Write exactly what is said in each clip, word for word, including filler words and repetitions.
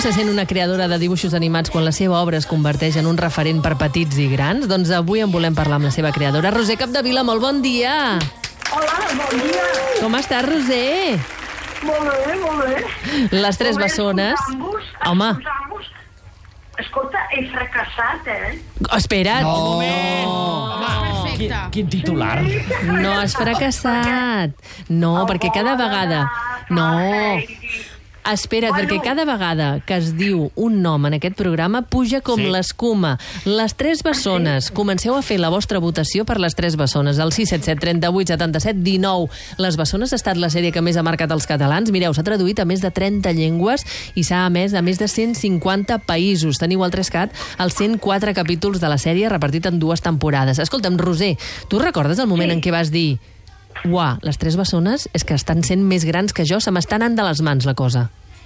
Com se sent una creadora de dibuixos animats quan la seva obra es converteix en un referent per petits i grans? Doncs avui en volem parlar amb la seva creadora, Roser Capdevila. Molt bon dia! Hola, bon dia! Com estàs, Roser? Molt bé, molt bé. Les tres Molt bé, bessones... escoltant-vos, Home... escoltant-vos. Escolta, he fracassat, eh? Oh, espera't! No! Un moment! No. Quin, quin titular? No has fracassat. No, perquè cada vegada... No... Espera't, Bueno. perquè cada vegada que es diu un nom en aquest programa puja com Sí. l'escuma. Les tres bessones. Comenceu a fer la vostra votació per les tres bessones. El sis set set, trenta-vuit, setanta-set, dinou. Les bessones ha estat la sèrie que més ha marcat els catalans. Mireu, s'ha traduït a més de trenta llengües i s'ha emès a més de cent cinquanta països. Teniu al Trescat els cent quatre capítols de la sèrie repartit en dues temporades. Escolta'm, Roser, tu recordes el moment Sí. en què vas dir uah, les tres bessones és que estan sent més grans que jo, se m'estan anant de les mans la cosa?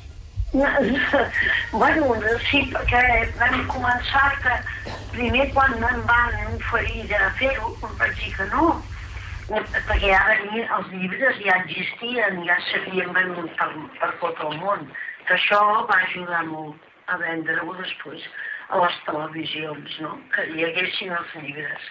Bueno, sí, perquè vam començar que primer quan em van oferir de fer-ho, em vaig dir que no, perquè ja venien, els llibres ja existien, ja s'havien venut per, per tot el món, que això va ajudar molt a vendre-ho després a les televisions, no? Que hi haguessin els llibres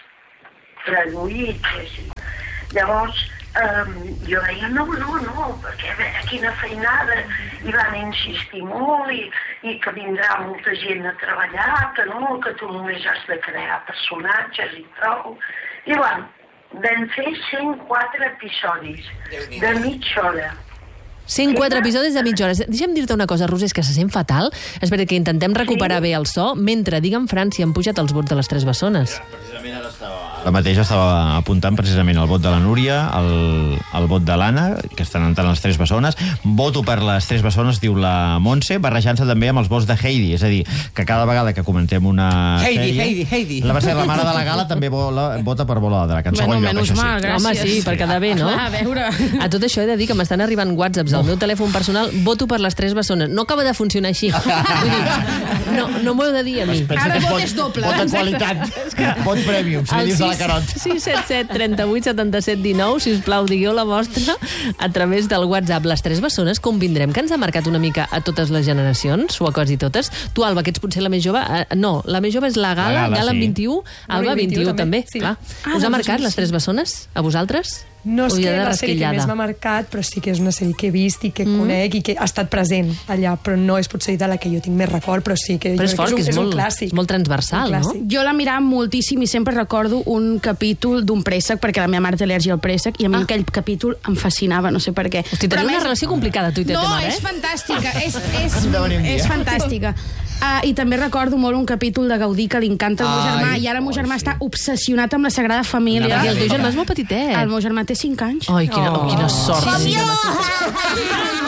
traduïts. Llavors, um, jo deia, no, no, no, perquè a veure quina feinada, i van insistir molt, i, i que vindrà molta gent a treballar, que no, que tu només has de crear personatges i prou. I bueno, vam fer cent quatre episodis de mitja hora. cent quatre episodis de mitja hora. Deixa'm dir-te una cosa, Roser, és que se sent fatal. Espera, que intentem recuperar Sí? bé el so, mentre, digue'm, Franci, han pujat els vots de les tres bessones. Precisament ara estava... La mateixa estava apuntant precisament el vot de la Núria, el, el vot de l'Anna, que estan entrant les tres bessones. Voto per les tres bessones, diu la Montse, barrejant-se també amb els vots de Heidi. És a dir, que cada vegada que comentem una Heidi, sèrie... Heidi, Heidi. La va ser la mare de la Gala també vola, vota per Bola de Drac. En segon lloc, menys això sí. mal, gràcies. Home, sí, per quedar bé, no? Clar, a veure. A tot això he de dir que m'estan arribant whatsapps al meu telèfon personal, voto per les tres bessones. No acaba de funcionar així. Vull dir, no, no m'ho heu de dir a mi. Pensa Ara que és vot vot- és doble. Vot de qualitat. Vot premium, si li dius a la Carot. sis set set, trenta-vuit, setanta-set, dinou, sisplau, digueu la vostra a través del WhatsApp. Les tres bessones convindrem que ens ha marcat una mica a totes les generacions, o a quasi totes. Tu, Alba, que ets potser la més jove, eh, no, la més jove és la Gala, La Gala, Gala sí. vint-i-u, Alba vint-i-u també, sí. clar. Ah, Us ha doncs marcat sí. les tres bessones, a vosaltres? No és O hi que ha de la sèrie que rasquillada? més m'ha marcat, però sí que és una sèrie que he vist i que mm. conec i que ha estat present allà, però no és potser de la que jo tinc més record, però sí que Però és jo crec fort, que que és, és, un, és molt, un clàssic. és molt transversal, Un no? clàssic. Jo la mirava moltíssim i sempre recordo un capítol d'un préssec, perquè la meva mare té al·lèrgia al préssec, i a mi Ah. aquell capítol em fascinava, no sé per què. Hosti, tens Però a una més- relació complicada, tu i teta No, mare, és eh? fantàstica, és, és, Hem de venir un dia. és fantàstica. Uh, I també recordo molt un capítol de Gaudí que li encanta al meu Ai, germà, i ara el meu germà està obsessionat amb la Sagrada Família. I el teu germà és molt petitet. El meu germà té cinc anys. Ai, quina, oh. quina sort. Sí, Sí.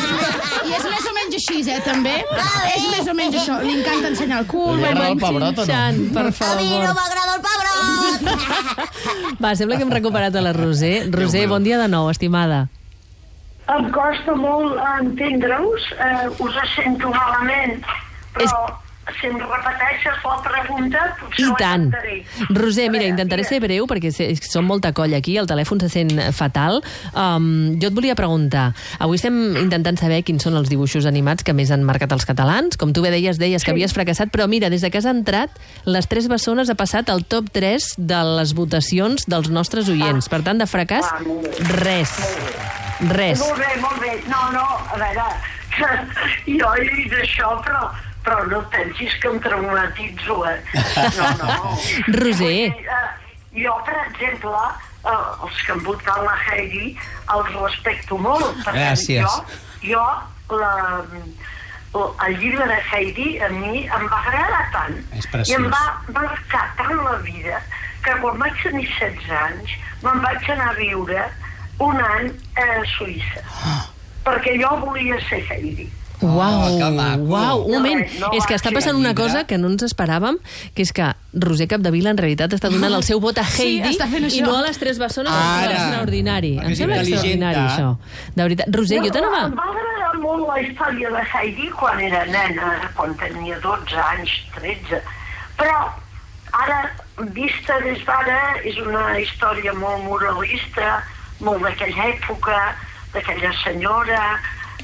I és més o menys així, eh, també? És més o menys això. Li encanta ensenyar el cul. Li agrada el bueno, pebrot o no? Xan, per A mi no favor. m'agrada el pebrot! Va, sembla que hem recuperat a la Roser. Roser, bon dia de nou, estimada. Em costa molt entendre-us, eh, us sento malament, però si em repeteixes la pregunta, potser I tant. l'acceptaré. Roser, mira, A veure, intentaré digues. ser breu perquè sé- som molta colla aquí, el telèfon se sent fatal. Um, jo et volia preguntar, avui estem intentant saber quins són els dibuixos animats que més han marcat els catalans. Com tu bé deies, deies que havies fracassat, però mira, des de que has entrat, les tres bessones ha passat al top tres de les votacions dels nostres oients. Per tant, de fracàs, Ah, molt bé. res. Res. Molt bé, molt bé. No, no, a veure, que jo he dit això, però, però no pensis que em traumatitzo, eh? No, no. Roser. Vull dir, eh, jo, per exemple, eh, els que han votat la Heidi, els respecto molt. Per tant, Gràcies. Jo, jo la, el llibre de Heidi a mi em va agradar tant És i preciós. em va marcar tant la vida que quan vaig tenir setze anys me'n vaig anar a viure un any a Suïssa. Perquè jo volia ser Heidi. Uau, Oh, que maco. uau, un moment. No, no és que va està ser passant una llibre. cosa que no ens esperàvem, que és que Roser Capdevila en realitat està donant el seu vot a Sí, Heidi està fent i això. no a les tres bessones. Ara. És extraordinari. Perquè Em és sembla intel·ligent, extraordinari, eh? això. De veritat. Roser, jo t'anava... Em va agradar molt la història de Heidi quan era nena, quan tenia dotze anys, tretze. Però ara, vista des d'ara, és una història molt moralista, molt d'aquella època, d'aquella senyora,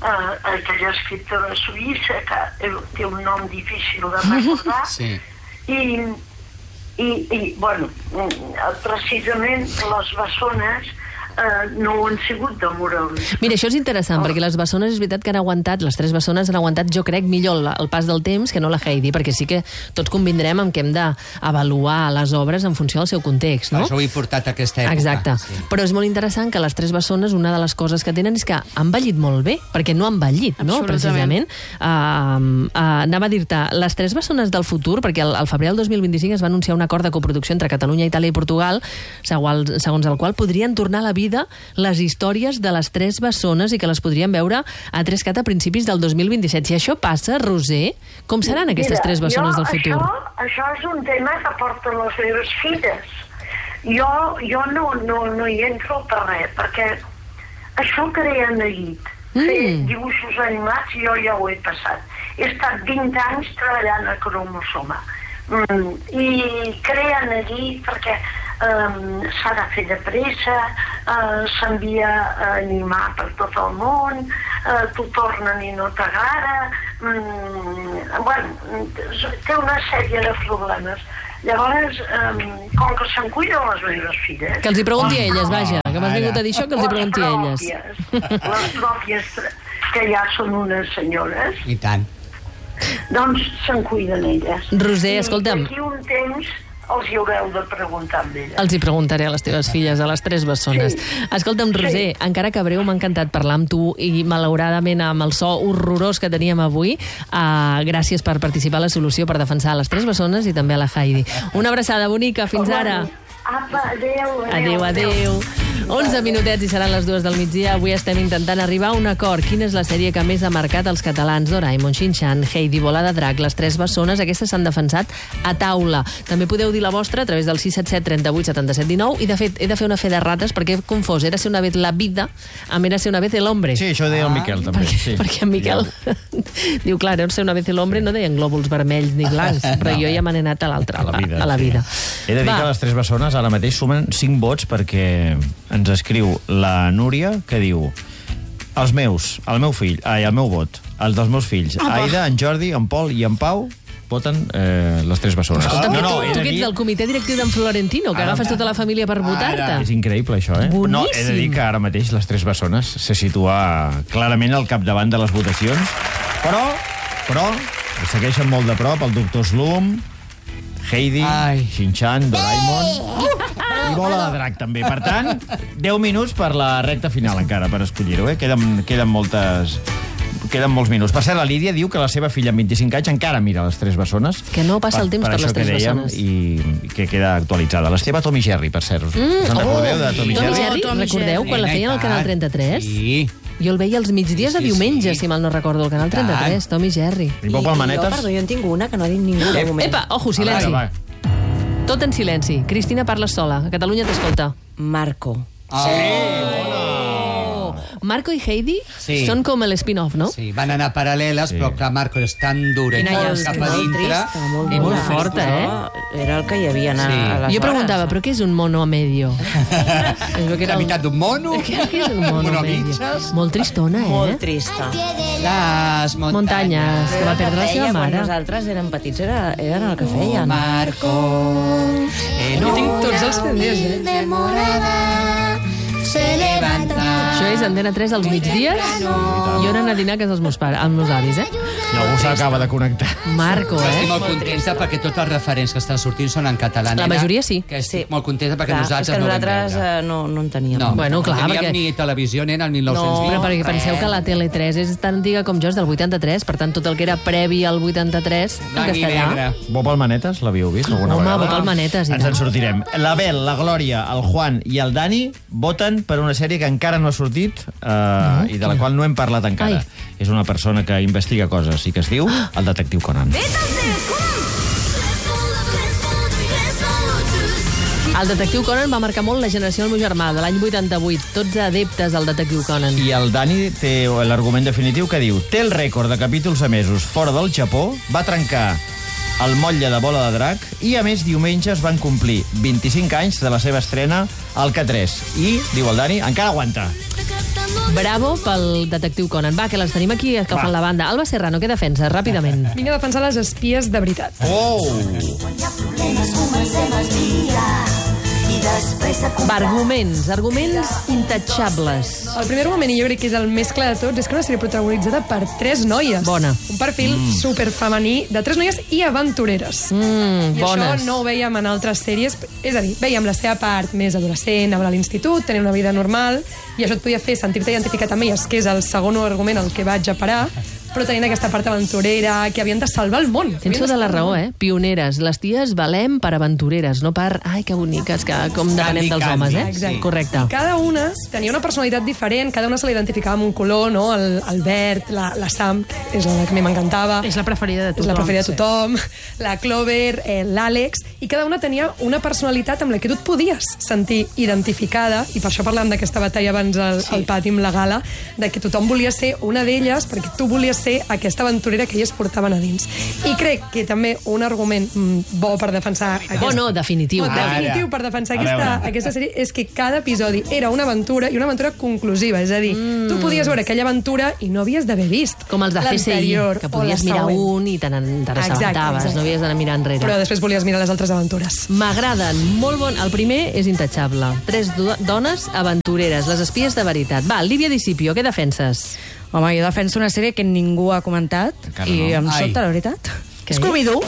uh, aquella escriptora suïssa que té un nom difícil de recordar, sí. i, i, i bueno, precisament les bessones Uh, no ho han sigut de moralisme. Mira, això és interessant, oh. perquè les bessones és veritat que han aguantat, les tres bessones han aguantat, jo crec, millor el, el pas del temps que no la Heidi, perquè sí que tots convindrem en que hem d'avaluar les obres en funció del seu context, no? Això ho he portat a aquesta època. Exacte. Sí. Però és molt interessant que les tres bessones, una de les coses que tenen és que han vallit molt bé, perquè no han vallit, no? Precisament. Uh, uh, anava a dir-te, les tres bessones del futur, perquè al, al febrer del dos mil vint-i-cinc es va anunciar un acord de coproducció entre Catalunya, Itàlia i Portugal, segons, segons el qual podrien tornar a la vida les històries de les tres bessones i que les podríem veure a tres cat a principis del dos mil vint-i-set. Si això passa, Roser, com seran aquestes Mira, tres bessones del futur? Això, això és un tema que porten les meves filles. Jo, jo no, no, no hi entro per res, perquè això crea neguit. Mm. Fer dibuixos animats jo ja ho he passat. He estat vint anys treballant a cromosoma. Mm, I crea neguit perquè Um, s'ha de fer de pressa, uh, s'envia a animar per tot el món, uh, t'ho tornen i no t'agrada, mm, bueno, té una sèrie de problemes. Llavors, um, com que se'n cuiden les meves filles... Que els hi pregunti a elles, vaja, que m'has vingut a dir això, que els hi pregunti a elles. Les pròpies, que ja són unes senyores. I tant. Doncs se'n cuiden elles. Roser, escolta'm... I d'aquí un temps els hi haureu de preguntar amb elles. Els hi preguntaré a les teves filles, a les tres bessones. Sí. Escolta'm, Roser, sí. encara que breu, m'ha encantat parlar amb tu i, malauradament, amb el so horrorós que teníem avui, uh, gràcies per participar a la solució, per defensar les tres bessones i també a la Heidi. Una abraçada bonica, fins ara. Apa, adéu, adéu. Adéu, adéu. onze minutets i seran les dues del migdia. Avui estem intentant arribar a un acord. Quina és la sèrie que més ha marcat els catalans? Doraemon, Shin-chan, Heidi, Bola de Drac, les tres bessones, aquestes s'han defensat a taula. També podeu dir la vostra a través del sis set set, trenta-vuit, setanta-set, dinou, i de fet he de fer una fe de rates perquè he confós Érase una vez la vida amb Érase una vez el hombre. Sí, això ho deia el Miquel, també. Perquè, sí. perquè en Miquel ja. diu, clar, Érase una vez el hombre no deien glòbuls vermells ni blancs, però jo ja m'he anat a l'altra, a la vida. A la vida. Sí. He de dir Va. que les tres bessones ara mateix sumen cinc vots perquè ens escriu la Núria, que diu: els meus, el meu fill, ai, el meu vot, els dels meus fills, Apa. Aida, en Jordi, en Pol i en Pau, voten eh, les tres bessones. Escolta, no, no, tu, tu que ets del comitè directiu d'en Florentino, que ara, agafes tota la família per votar-te. És increïble, això, eh? Boníssim. No, he de dir que ara mateix les tres bessones se situa clarament al capdavant de les votacions, però, però, segueixen molt de prop el doctor Slum, Heidi, Shin-chan, Doraemon i Bola de Drac, també. Per tant, deu minuts per la recta final encara, per escollir-ho, eh? Queden, queden moltes... Queden molts minuts. Per cert, la Lídia diu que la seva filla amb vint-i-cinc anys encara mira les tres bessones. Que no passa el temps per, per les tres bessones. I, i que queda actualitzada. L'Esteve Tom i Jerry, per cert. Mm, Se'n recordeu oh, de Tom i Jerry? Tom i Jerry, Tom i recordeu, Jerry. quan la feien al Canal trenta-tres? Sí. Jo el veia els migdies sí, de diumenge, sí. si mal no recordo, al Canal trenta-tres, Tom i Jerry. I Pop al Manetes? Jo, perdó, jo en tinc una que no ha dit ningú de moment. Epa, ojo, silenci. Va, va. Tot en silenci. Cristina, parles sola. A Catalunya t'escolta. Marco. Oh. Sí. Marco i Heidi sí. són com l'spin-off, no? Sí, van anar paral·leles, sí. però clar, Marco és tan dura i Quina molt cap a dintre. Trista, molt, i molt forta, eh? Era el que hi havia Sí. a les Jo preguntava, però què és un mono a medio? La meitat d'un mono? Què és un mono a medio? mitges? Molt tristona, eh? Molt trista. Les muntanyes. Muntanyes, que va perdre la seva Feia, mare. Quan nosaltres érem petits era, eren el que feien. Marco. Eh, no. Jo tinc tots els C Ds, eh? Se levanta. Això és Antena tres als migdies i hora a dinar a casa dels meus pares, amb meus avis, eh? I algú s'acaba de connectar. Marco, Però estic eh? molt contenta perquè tots els referents que estan sortint són en català. La nena, majoria sí. Que estic Sí. molt contenta perquè Clar, nosaltres és que no nosaltres vam veure. eh, no, no en teníem. No, Bueno, clar, no teníem perquè- ni televisió, nena, el mil nou-cents vint. Però perquè penseu que la Tele tres és tan antiga com jo, és del vuitanta-tres, per tant, tot el que era previ al vuitanta-tres, en Blanc i castellà. negre. Bob al Manetes, l'havíeu vist alguna Home, vegada? Bob al Manetes, i Ens tant. en sortirem. La Bel, la Glòria, el Juan i el Dani voten per una sèrie que encara no ha sortit eh, no? i de la qual no hem parlat encara. Ai. És una persona que investiga coses i que es diu el detectiu Conan. El detectiu Conan va marcar molt la generació del meu germà, de l'any vuitanta-vuit, tots adeptes al detectiu Conan. I el Dani té l'argument definitiu que diu: té el rècord de capítols emesos fora del Japó, va trencar el motlle de Bola de Drac i, a més, diumenge es van complir vint-i-cinc anys de la seva estrena al K tres. I, diu el Dani, encara aguanta. Bravo pel detectiu Conan. Va, que les tenim aquí escalfant la banda. Alba Serrano, què defensa? Ràpidament. Vinc a defensar les espies de veritat. Oh! Va, arguments, arguments intatxables. El primer argument, i jo crec que és el més clar de tots, és que una sèrie protagonitzada per tres noies. Bona. Un perfil mm. superfemení de tres noies i aventureres. Mm, I bones. això no ho veiem en altres sèries. És a dir, veiem la seva part més adolescent, anar a l'institut, tenir una vida normal, i això et podia fer sentir-te identificat amb elles, que és el segon argument al que vaig a parar, però tenint aquesta part aventurera, que havien de salvar el món. Tens tota la raó, eh? Pioneres. Les ties valem per aventureres, no per... Ai, que boniques, que com depenem dels homes, eh? Exacte. Correcte. Cada una tenia una personalitat diferent, cada una se l'identificava amb un color, no? El, el verd, la, la Sam, que és la que a mi m'encantava. És la preferida de tothom. És la preferida de tothom. Sí. La Clover, eh, l'Àlex, i cada una tenia una personalitat amb la que tu et podies sentir identificada, i per això parlàvem d'aquesta batalla abans al, sí. al pati amb la gala, de que tothom volia ser una d'elles, perquè tu volies ser aquesta aventurera que elles portaven a dins. I crec que també un argument mm, bo per defensar... Aquesta... Bo no, definitiu. No, definitiu per defensar aquesta, aquesta sèrie és que cada episodi era una aventura i una aventura conclusiva. És a dir, mm. tu podies veure aquella aventura i no havies d'haver vist Com els de C S I, que podies mirar un i te n'assabentaves, no havies d'anar mirar enrere. Però després volies mirar les altres aventures. M'agraden, molt bon. El primer és intatxable. Tres do dones aventureres, les espies de veritat. Va, Lívia Discipio, què defenses? Home, jo defenso una sèrie que ningú ha comentat Encara i no. em Ai. sobta, la veritat. Què? Scooby-Doo.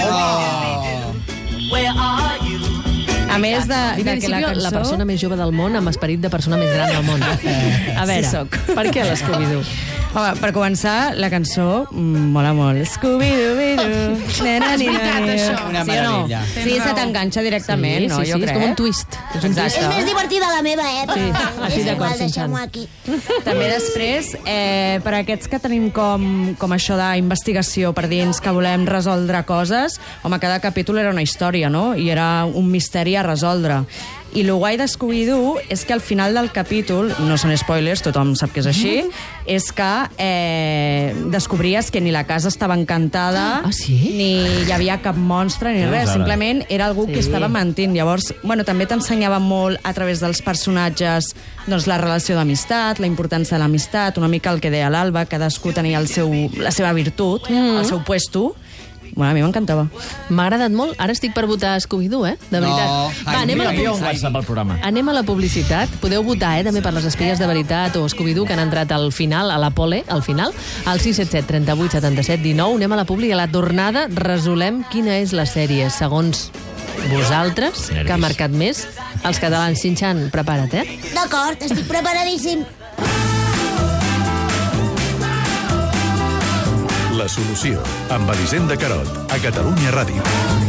A més de, Lívia de que la Discipio, cançó... la persona més jove del món amb esperit de persona més gran del món. A veure, Sí soc. per què l'Scooby-Doo? Home, per començar, la cançó mm, mola molt. Scooby-Doo-Doo. És veritat, això. Una Sí o no? meravella. Sí, se t'enganxa directament, no? sí, Jo sí, és crec. com un twist. És un twist. És més divertida la meva, eh? Sí, estic és d'acord, igual, deixem-ho Xinxan. aquí. També després, eh, per aquests que tenim com, com això d'investigació per dins, que volem resoldre coses, home, cada capítol era una història, no? I era un misteri a resoldre. I el guai de Scooby-Doo és que al final del capítol, no són spoilers, tothom sap que és així, és que eh, descobries que ni la casa estava encantada, Ah, sí? ni hi havia cap monstre, ni Veus res, ara? simplement era algú Sí. que estava mentint. Llavors, bueno, també t'ensenyava molt a través dels personatges doncs, la relació d'amistat, la importància de l'amistat, una mica el que deia l'Alba, cadascú tenia el seu, la seva virtut, mm. el seu puesto. Bueno, a mi m'encantava. M'ha agradat molt. Ara estic per votar Scooby-Doo, eh? De veritat. No, Va, anem a la Hi ha un publicitat. WhatsApp al programa. Anem a la publicitat. Podeu votar, eh, també per les espies de veritat o Scooby-Doo que han entrat al final, a la pole, al final, al sis set set, trenta-vuit, setanta-set, dinou. Anem a la publi. A la tornada resolem quina és la sèrie, segons vosaltres, Nervis. que ha marcat més. Els catalans, Xinxan, prepara't, eh? D'acord, estic preparadíssim. La solució, amb Elisenda Carot, a Catalunya Ràdio.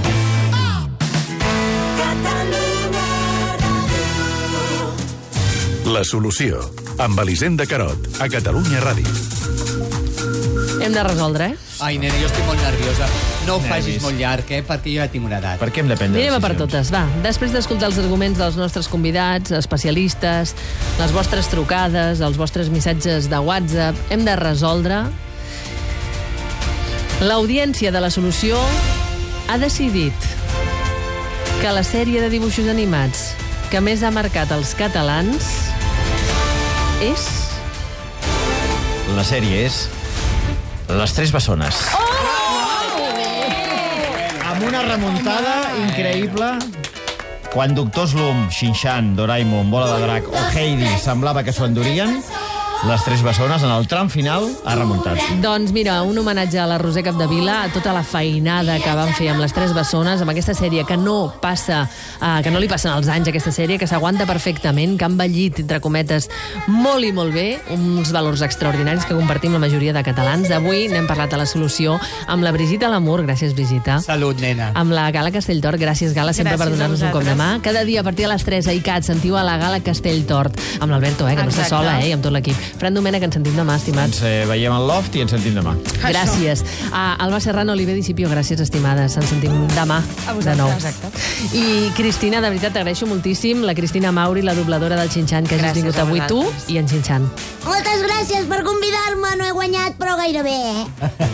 La solució, amb Elisenda Carot, a Catalunya Ràdio. Hem de resoldre, eh? Ai, nena, jo estic molt nerviosa. No ho Nervis. facis molt llarg, eh? Perquè jo ja tinc una edat. Per què hem de prendre Anirem a per decisions? totes, va. Després d'escoltar els arguments dels nostres convidats, especialistes, les vostres trucades, els vostres missatges de WhatsApp, hem de resoldre. L'audiència de la solució ha decidit que la sèrie de dibuixos animats que més ha marcat els catalans és... La sèrie és Les Tres Bessones. Oh! Amb una remuntada increïble. Quan Doctor Slump, Xinxan, Doraemon, Bola de Drac o Heidi semblava que s'ho endurien, Les Tres Bessones, en el tram final, ha remuntat. Doncs mira, un homenatge a la Roser Capdevila, a tota la feinada que van fer amb Les Tres Bessones, amb aquesta sèrie que no passa, uh, que no li passen els anys, aquesta sèrie, que s'aguanta perfectament, que ha envellit, entre cometes, molt i molt bé, uns valors extraordinaris que compartim la majoria de catalans. Avui n'hem parlat a la solució amb la Brigitte Lamour, gràcies Brigitte. Salut, nena. Amb la Gala Castelltort, gràcies Gala, sempre Gràcies per donar-nos a un cop de mà. vosaltres. Cada dia a partir de les tres a ICAT sentiu a la Gala Castelltort, amb l'Alberto, eh, que no està Exacte. sola, eh, i amb tot l'equip. Fran Domènech, ens sentim demà, estimats. Ens eh, veiem al Loft i ens sentim demà. Gràcies. A Alba Serrano, Oliver Discipio, gràcies, estimades. Ens sentim demà A de nou. vosaltres. I Cristina, de veritat, t'agraeixo moltíssim. La Cristina Mauri, la dobladora del Xinxan, que hagis Gràcies vingut a avui tu vosaltres. i en Xinxan. Moltes gràcies per convidar-me. No he guanyat, però gairebé, eh?